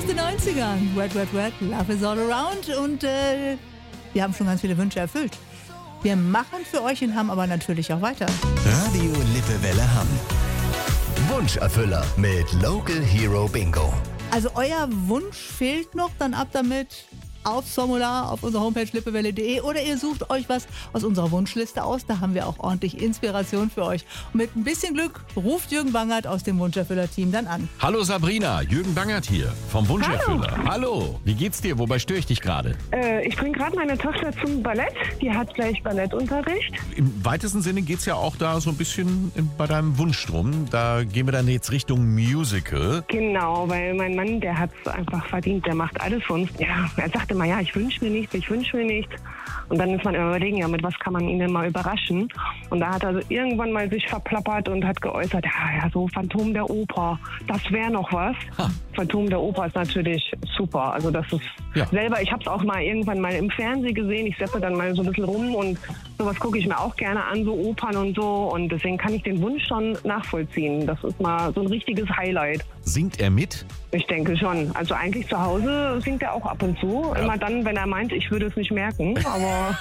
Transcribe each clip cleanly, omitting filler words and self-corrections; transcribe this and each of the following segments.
den 90ern. Wet, wet, wet, love is all around. Und wir haben schon ganz viele Wünsche erfüllt. Wir machen für euch und haben aber natürlich auch weiter. Radio Lippewelle Hamm. Wunscherfüller mit Local Hero Bingo. Also euer Wunsch fehlt noch, dann ab damit aufs Formular auf unserer Homepage lippewelle.de oder ihr sucht euch was aus unserer Wunschliste aus. Da haben wir auch ordentlich Inspiration für euch. Und mit ein bisschen Glück ruft Jürgen Bangert aus dem Wunscherfüller-Team dann an. Hallo Sabrina, Jürgen Bangert hier vom Wunscherfüller. Hallo, wie geht's dir? Wobei störe ich dich gerade? Ich bringe gerade meine Tochter zum Ballett. Die hat gleich Ballettunterricht. Im weitesten Sinne geht's ja auch da so ein bisschen bei deinem Wunsch drum. Da gehen wir dann jetzt Richtung Musical. Genau, weil mein Mann, der hat es einfach verdient. Der macht alles für uns. Ja, er sagte immer, ja, ich wünsche mir nichts. Und dann ist man immer überlegen, ja, mit was kann man ihn denn mal überraschen? Und da hat er also irgendwann mal sich verplappert und hat geäußert, ja, so Phantom der Oper, das wäre noch was. Phantom der Oper ist natürlich super. Also das ist selber, ich habe es auch mal irgendwann mal im Fernsehen gesehen. Ich seppe dann mal so ein bisschen rum und sowas gucke ich mir auch gerne an, so Opern und so. Und deswegen kann ich den Wunsch schon nachvollziehen. Das ist mal so ein richtiges Highlight. Singt er mit? Ich denke schon. Also eigentlich zu Hause singt er auch ab und zu. Ja. Immer dann, wenn er meint, ich würde es nicht merken. Aber,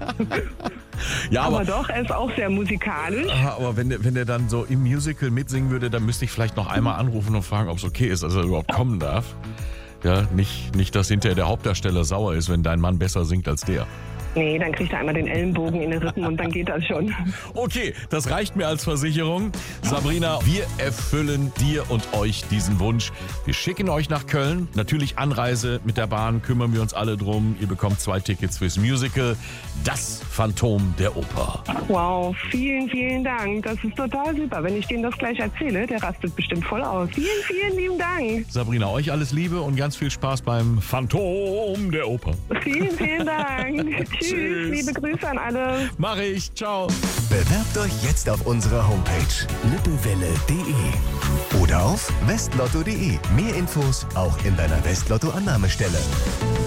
ja, aber doch, er ist auch sehr musikalisch. Aber wenn der dann so im Musical mitsingen würde, dann müsste ich vielleicht noch einmal anrufen und fragen, ob es okay ist, dass er überhaupt kommen darf. Ja, nicht, dass hinterher der Hauptdarsteller sauer ist, wenn dein Mann besser singt als der. Nee, dann kriegt er einmal den Ellenbogen in den Rippen und dann geht das schon. Okay, das reicht mir als Versicherung. Sabrina, wir erfüllen dir und euch diesen Wunsch. Wir schicken euch nach Köln. Natürlich Anreise mit der Bahn, kümmern wir uns alle drum. Ihr bekommt 2 Tickets fürs Musical, Das Phantom der Oper. Wow, vielen, vielen Dank. Das ist total super. Wenn ich denen das gleich erzähle, der rastet bestimmt voll aus. Vielen, vielen lieben Dank. Sabrina, euch alles Liebe und ganz viel Spaß beim Phantom der Oper. Vielen, vielen Dank. Tschüss, liebe Grüße an alle. Mach ich, ciao. Bewerbt euch jetzt auf unserer Homepage lippewelle.de oder auf westlotto.de. Mehr Infos auch in deiner Westlotto-Annahmestelle.